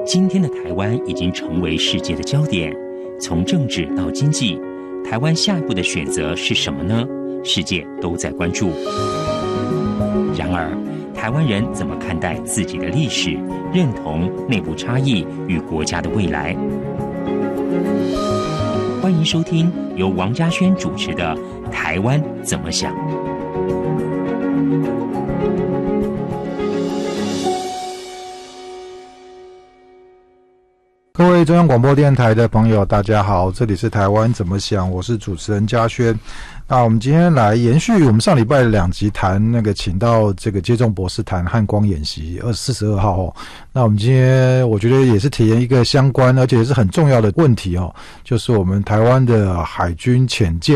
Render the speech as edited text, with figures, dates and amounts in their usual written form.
今天的台湾已经成为世界的焦点，从政治到经济，台湾下一步的选择是什么呢？世界都在关注。然而，台湾人怎么看待自己的历史、认同、内部差异与国家的未来？欢迎收听由王嘉轩主持的《台湾怎么想》。 各位中央广播电台的朋友，大家好，这里是台湾怎么想，我是主持人嘉轩。那我们今天来延续我们上礼拜的2集谈请到这个接种博士谈汉光演习42号哦。那我们今天我觉得也是体验一个相关而且是很重要的问题哦，就是我们台湾的海军潜舰